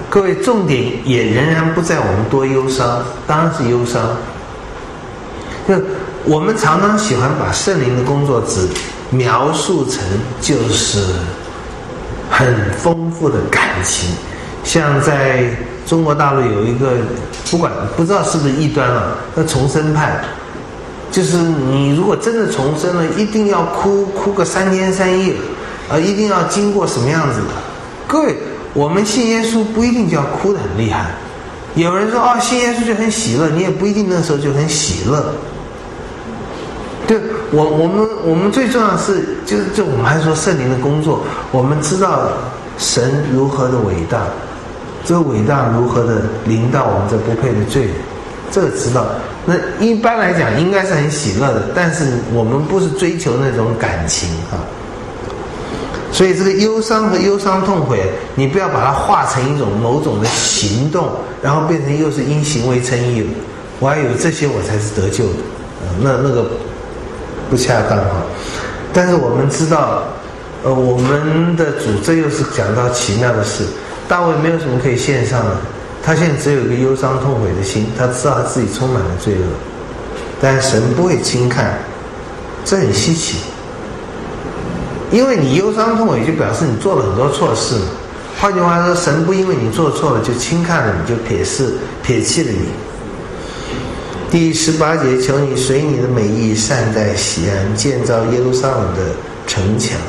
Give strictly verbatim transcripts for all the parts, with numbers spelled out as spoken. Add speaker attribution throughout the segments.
Speaker 1: 各位，重点也仍然不在我们多忧伤，当然是忧伤。就我们常常喜欢把圣灵的工作只描述成就是很丰富的感情，像在中国大陆有一个，不管不知道是不是异端了，那重生派，就是你如果真的重生了，一定要哭哭个三天三夜，啊，一定要经过什么样子的？各位，我们信耶稣不一定就要哭得很厉害。有人说哦，信耶稣就很喜乐，你也不一定那时候就很喜乐。对，我我们我们最重要的是，就是就我们还说圣灵的工作，我们知道神如何的伟大，这个伟大如何的临到我们这不配的罪人，这个知道。那一般来讲应该是很喜乐的，但是我们不是追求那种感情啊。所以这个忧伤和忧伤痛悔，你不要把它化成一种某种的行动，然后变成又是因行为称义。我还以为这些我才是得救的，呃、那那个不恰当啊。但是我们知道，呃，我们的主，这又是讲到奇妙的事。大卫没有什么可以献上的，他现在只有一个忧伤痛悔的心，他知道他自己充满了罪恶，但神不会轻看，这很稀奇。因为你忧伤痛悔，就表示你做了很多错事嘛。换句话说，神不因为你做错了就轻看了你，就撇视撇弃了你。第十八节，求你随你的美意善待西安，建造耶路撒冷的城墙。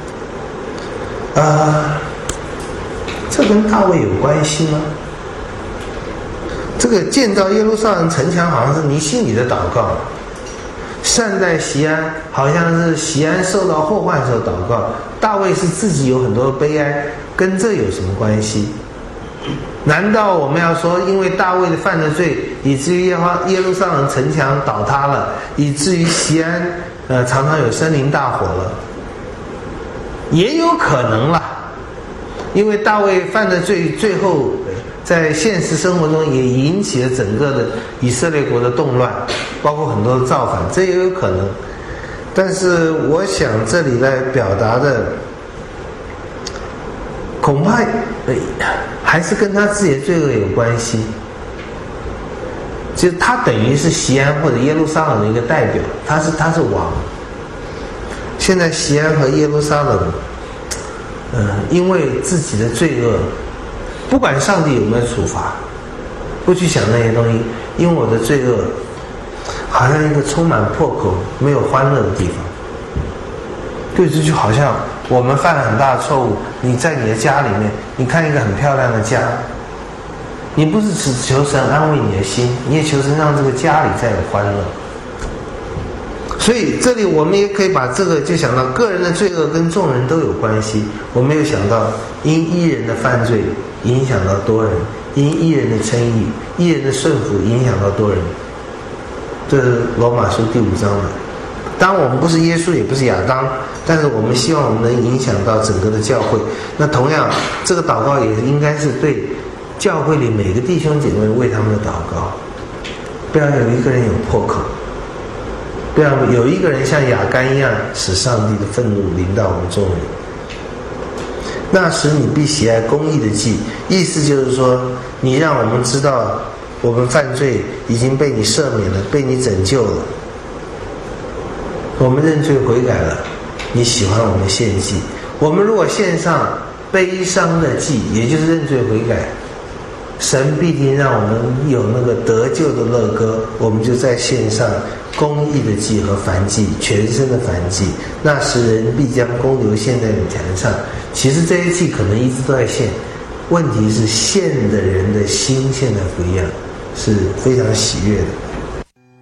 Speaker 1: 啊，这跟大卫有关系吗？这个建造耶路撒冷城墙好像是你心里的祷告。善待西安，好像是西安受到祸患的时候祷告。大卫是自己有很多悲哀，跟这有什么关系？难道我们要说，因为大卫的犯了罪，以至于耶路撒冷城墙倒塌了，以至于西安呃常常有森林大火了？也有可能啦，因为大卫犯的罪，最后在现实生活中也引起了整个的以色列国的动乱，包括很多的造反，这也有可能。但是我想这里来表达的，恐怕、呃、还是跟他自己的罪恶有关系。就是他等于是西安或者耶路撒冷的一个代表，他是他是王。现在西安和耶路撒冷，呃，因为自己的罪恶，不管上帝有没有处罚，不去想那些东西，因为我的罪恶好像一个充满破口没有欢乐的地方。对，这就好像我们犯了很大的错误，你在你的家里面，你看一个很漂亮的家，你不是只求神安慰你的心，你也求神让这个家里再有欢乐。所以这里我们也可以把这个就想到个人的罪恶跟众人都有关系。我们又想到因一人的犯罪影响到多人，因一人的称义，一人的顺服影响到多人。这是罗马书第五章的。当然我们不是耶稣也不是亚当，但是我们希望我们能影响到整个的教会。那同样这个祷告也应该是对教会里每个弟兄姐妹为他们的祷告，不要有一个人有破口，不要有一个人像亚干一样使上帝的愤怒临到我们众人。那时你必喜爱公义的祭，意思就是说你让我们知道我们犯罪已经被你赦免了，被你拯救了，我们认罪悔改了，你喜欢我们献祭。我们如果献上悲伤的祭，也就是认罪悔改，神必定让我们有那个得救的乐歌，我们就在献上公义的祭和燔祭，全身的燔祭。那时人必将公牛献在你坛上。其实这些祭可能一直都在献，问题是献的人的心现在不一样，是非常喜悦的。